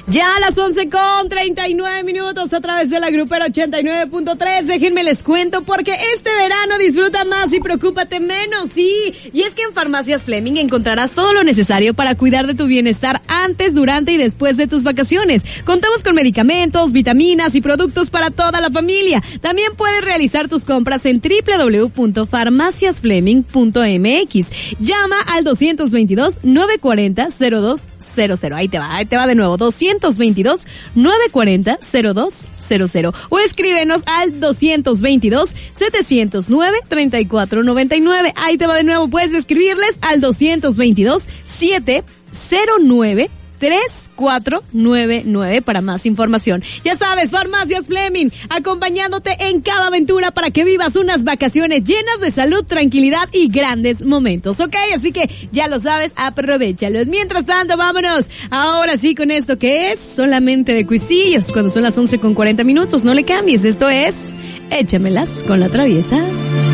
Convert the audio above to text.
Ya a las 11:39 a través de la Grupera 89.3. Déjenme les cuento porque este verano disfruta más y preocúpate menos, sí. Y es que en Farmacias Fleming encontrarás todo lo necesario para cuidar de tu bienestar antes, durante y después de tus vacaciones. Contamos con medicamentos, vitaminas y productos para toda la familia. También puedes realizar tus compras en www.farmaciasfleming.mx. Llama al 222-940-0200. Ahí te va de nuevo. 222-940-0200 o escríbenos al 222-709-3499. Ahí te va de nuevo, puedes escribirles al 222-709-3499 para más información. Ya sabes, Farmacias Fleming, acompañándote en cada aventura para que vivas unas vacaciones llenas de salud, tranquilidad y grandes momentos, ¿ok? Así que ya lo sabes, aprovéchalos. Mientras tanto, vámonos ahora sí con esto que es solamente de cuisillos. Cuando son las 11:40, no le cambies. Esto es Échamelas con la Traviesa.